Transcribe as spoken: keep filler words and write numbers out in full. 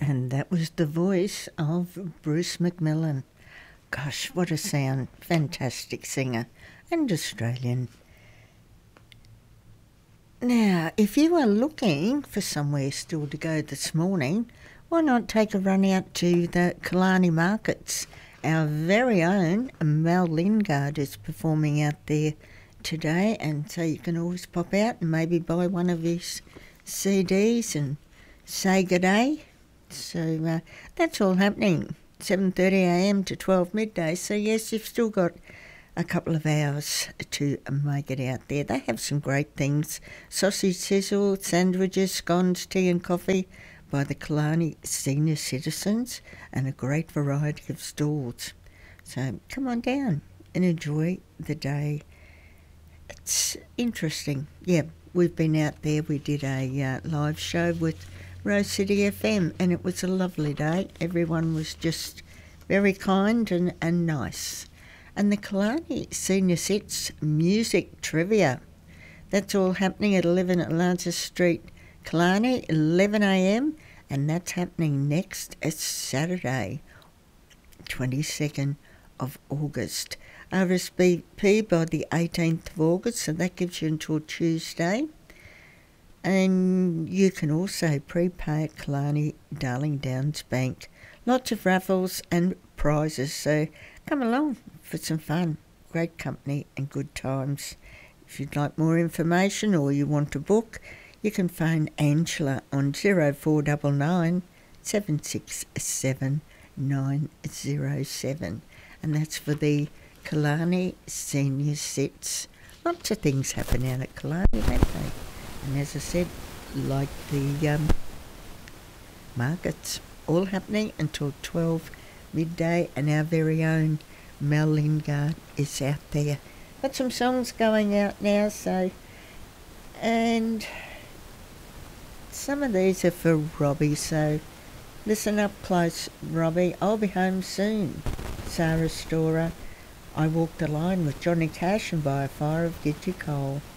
And that was the voice of Bruce McMillan. Gosh, what a sound. Fantastic singer and Australian. Now, if you are looking for somewhere still to go this morning, why not take a run out to the Killarney Markets? Our very own Mel Lingard is performing out there today, and so you can always pop out and maybe buy one of his C Ds and say good day. So uh, that's all happening, seven thirty a m to twelve midday. So yes, you've still got a couple of hours to make it out there. They have some great things. Sausage sizzle, sandwiches, scones, tea and coffee by the Killarney senior citizens, and a great variety of stalls. So come on down and enjoy the day. It's interesting. Yeah, we've been out there. We did a uh, live show with Rose City F M, and it was a lovely day. Everyone was just very kind and, and nice. And the Killarney Senior Sits Music Trivia. That's all happening at eleven Atlantis Street, Killarney, eleven a m, and that's happening next Saturday, twenty-second of August. R S V P by the eighteenth of August, so that gives you until Tuesday. And you can also prepay at Killarney Darling Downs Bank. Lots of raffles and prizes, so come along for some fun, great company and good times. If you'd like more information or you want to book, you can phone Angela on zero four nine nine, seven six seven, nine zero seven, and that's for the Killarney Senior Sits. Lots of things happen out at Killarney, don't they? And as I said, like the um, markets, all happening until twelve midday, and our very own Mel Lingard is out there. Got some songs going out now, so, and some of these are for Robbie, so listen up close, Robbie. I'll be home soon. Sarah Storer, I Walk the Line with Johnny Cash, and By a Fire of Gidgee Cole.